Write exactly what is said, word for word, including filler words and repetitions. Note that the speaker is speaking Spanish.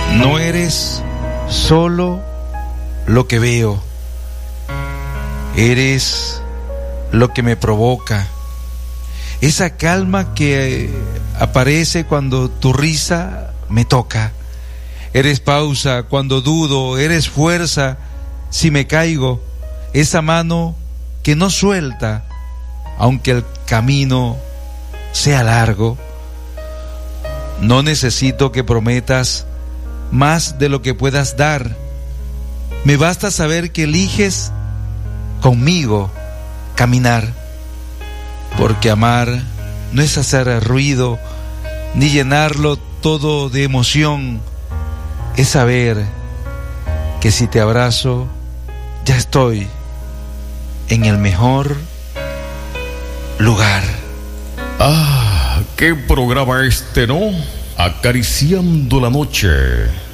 No eres solo lo que veo, eres lo que me provoca. Esa calma que aparece cuando tu risa me toca. Eres pausa cuando dudo, eres fuerza si me caigo. Esa mano que no suelta, aunque el camino sea largo. No necesito que prometas más de lo que puedas dar. Me basta saber que eliges conmigo caminar, porque amar no es hacer ruido ni llenarlo todo de emoción. Es saber que si te abrazo ya estoy en el mejor lugar. Ah, qué programa este, ¿no? Acariciando la noche.